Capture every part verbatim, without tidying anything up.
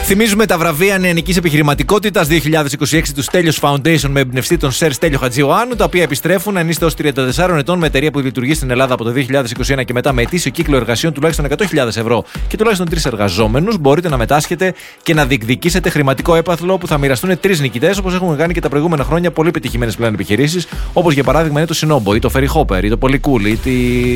Θυμίζουμε τα βραβεία νεανικής επιχειρηματικότητας δύο χιλιάδες είκοσι έξι του Στέλιος Foundation με εμπνευστή τον Σερ Στέλιο Χατζιωάννου, τα οποία επιστρέφουν αν είστε ως τριάντα τεσσάρων ετών με εταιρεία που λειτουργεί στην Ελλάδα από το δύο χιλιάδες είκοσι ένα και μετά με ετήσιο κύκλο εργασιών τουλάχιστον εκατό χιλιάδες ευρώ και τουλάχιστον τρεις εργαζόμενους. Μπορείτε να μετάσχετε και να διεκδικήσετε χρηματικό έπαθλο που θα μοιραστούν τρεις νικητές, όπως έχουν κάνει και τα προηγούμενα χρόνια πολύ πετυχημένες πλέον επιχειρήσεις, όπως για παράδειγμα είναι το Σινόμπο ή το Ferry Hopper ή το Polycool ή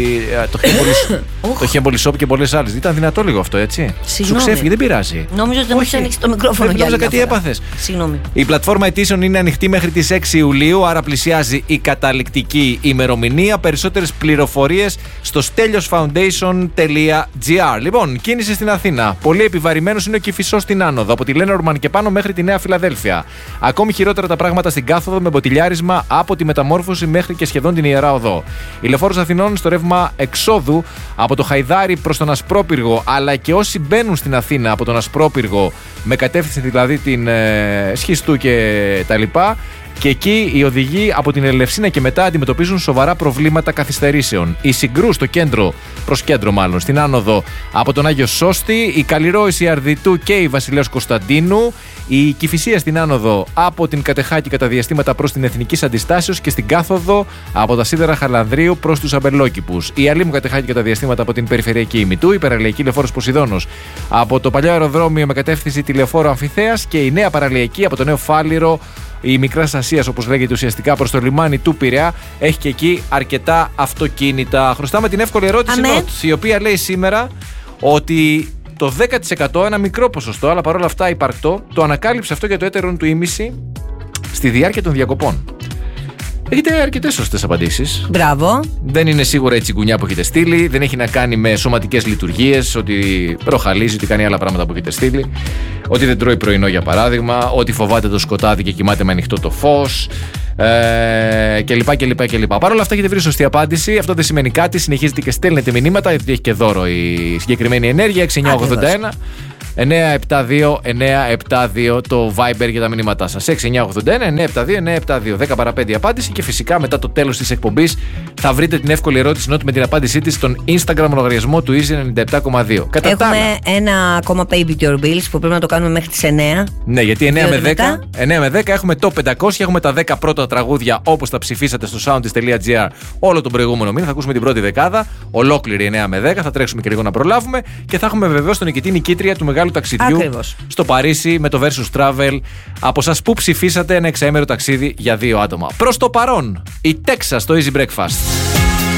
το Hemboli Shop και πολλές άλλες. Ήταν δυνατό λίγο αυτό, έτσι. Σου ξέφυγε, δεν πειράζει. Νόμιζα ότι δεν μου ανοίξει το μικρόφωνο. Νόμιζα κάτι έπαθες. Συγγνώμη. Η πλατφόρμα αιτήσεων είναι ανοιχτή μέχρι τις έξι Ιουλίου, άρα πλησιάζει η καταληκτική ημερομηνία. Περισσότερες πληροφορίες στο steliosfoundation τελεία gr. Λοιπόν, κίνηση στην Αθήνα. Πολύ επιβαρημένος είναι ο Κηφισός στην άνοδο, από τη Λένορμαν και πάνω μέχρι τη Νέα Φιλαδέλφια. Ακόμη χειρότερα τα πράγματα στην κάθοδο με μποτιλιάρισμα από τη Μεταμόρφωση μέχρι και σχεδόν την Ιερά Οδό. Η Λεωφόρος Αθηνών στο ρεύμα εξόδου από το Χαϊδάρι προς τον Ασπρόπυργο, αλλά και όσοι μπαίνουν στην Αθήνα από τον Ασπρόπυργο με κατεύθυνση δηλαδή την ε, Σχιστού και τα λοιπά. Και εκεί οι οδηγοί από την Ελευσίνα και μετά αντιμετωπίζουν σοβαρά προβλήματα καθυστερήσεων. Η Συγκρού στο κέντρο, προς κέντρο μάλλον, στην άνοδο από τον Άγιο Σώστη, η Καλλιρόηση Αρδιτού και η Βασιλέως Κωνσταντίνου, η Κηφισία στην άνοδο από την Κατεχάκη κατά διαστήματα προς την Εθνικής Αντιστάσεως και στην κάθοδο από τα Σίδερα Χαλανδρίου προς τους Αμπελόκηπους. Η Αλήμου Κατεχάκη κατά διαστήματα από την Περιφερειακή Ημιτού, η Παραλιακή Λεωφόρος Ποσειδώνος από το παλιό αεροδρόμιο με κατεύθυνση τη Λεωφόρο Αμφιθέας και η Νέα Παραλιακή από το Νέο Φάληρο. Η Μικράς Ασίας, όπως λέγεται ουσιαστικά, προς το λιμάνι του Πειραιά, έχει και εκεί αρκετά αυτοκίνητα. Χρωστάμε την εύκολη ερώτηση Νότ, η οποία λέει σήμερα ότι το δέκα τοις εκατό, ένα μικρό ποσοστό, αλλά παρόλα αυτά υπαρκτό, το ανακάλυψε αυτό για το έτερον του ήμιση στη διάρκεια των διακοπών. Έχετε αρκετές σωστές απαντήσεις. Μπράβο. Δεν είναι σίγουρα η τσιγκουνιά που έχετε στείλει. Δεν έχει να κάνει με σωματικές λειτουργίες, ότι ροχαλίζει, ότι κάνει άλλα πράγματα που έχετε στείλει. Ότι δεν τρώει πρωινό, για παράδειγμα. Ότι φοβάται το σκοτάδι και κοιμάται με ανοιχτό το φως. Ε, και λοιπά και λοιπά και λοιπά. Παρ' όλα αυτά έχετε βρει σωστή απάντηση. Αυτό δεν σημαίνει κάτι. Συνεχίζετε και στέλνετε μηνύματα, γιατί έχει και δώρο η συγκεκριμένη ενέργεια. έξι εννιά ογδόντα ένα εννιά επτά δύο εννιά επτά δύο το Viber για τα μηνύματά σας. έξι εννιά ογδόντα ένα εννιά επτά δύο εννιά επτά δύο. δέκα παρά πέντε η απάντηση και φυσικά μετά το τέλος της εκπομπής θα βρείτε την εύκολη ερώτηση Νότ με την απάντησή της στον Instagram λογαριασμό του Easy ενενήντα επτά κόμμα δύο. Κατά Έχουμε ένα ακόμα pay your bills που πρέπει να το κάνουμε μέχρι τις εννιά. Ναι, γιατί εννιά με δέκα, εννιά με δέκα έχουμε το πεντακόσια, έχουμε τα δέκα πρώτα τραγούδια όπως τα ψηφίσατε στο soundist τελεία gr όλο τον προηγούμενο μήνα. Θα ακούσουμε την πρώτη δεκάδα, ολόκληρη εννιά με δέκα, θα τρέξουμε και λίγο να προλάβουμε και θα έχουμε βεβαίως τον νικητή νικήτρια του μεγάλου ταξιδιού. Ακριβώς. Στο Παρίσι με το Versus Travel. Από σας που ψηφίσατε ένα εξαήμερο ταξίδι για δύο άτομα. Προς το παρόν, η Texas στο Easy Breakfast.